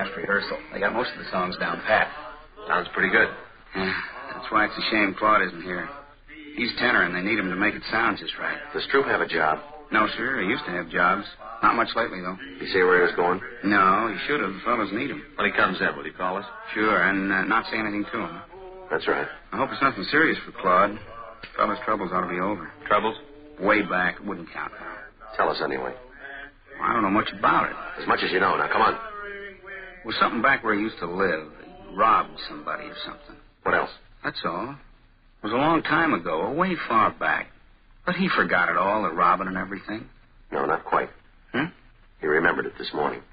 last rehearsal. They got most of the songs down pat. Sounds pretty good. Yeah, that's why it's a shame Claude isn't here. He's tenor, and they need him to make it sound just right. Does Stroop have a job? No, sir. He used to have jobs. Not much lately, though. You see where he was going? No, he should have. The fellows need him. When he comes in, will he call us? Sure, and not say anything to him. That's right. I hope it's nothing serious for Claude. The fellow's troubles ought to be over. Troubles? Way back. It wouldn't count now. Tell us anyway. Well, I don't know much about it. As much as you know. Now, come on. It was something back where he used to live. He robbed somebody or something. What else? That's all. It was a long time ago, way far back. But he forgot it all, the robbing and everything. No, not quite. Hmm? He remembered it this morning.